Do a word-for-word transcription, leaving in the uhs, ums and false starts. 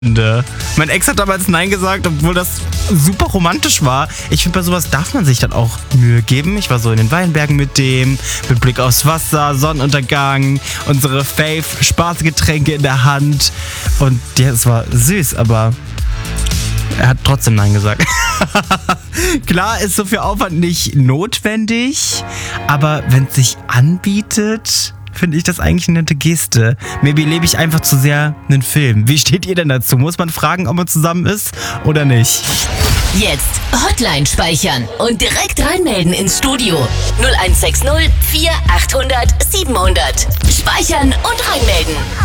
Mein Ex hat damals Nein gesagt, obwohl das super romantisch war. Ich finde, bei sowas darf man sich dann auch Mühe geben. Ich war so in den Weinbergen mit dem, mit Blick aufs Wasser, Sonnenuntergang, unsere Fave-Spaßgetränke in der Hand. Und ja, es war süß, aber er hat trotzdem Nein gesagt. Klar ist so viel Aufwand nicht notwendig, aber wenn es sich anbietet, finde ich das eigentlich eine nette Geste. Maybe lebe ich einfach zu sehr einen Film. Wie steht ihr denn dazu? Muss man fragen, ob man zusammen ist oder nicht? Jetzt Hotline speichern und direkt reinmelden ins Studio. null eins sechs null vier achthundert siebenhundert. Speichern und reinmelden.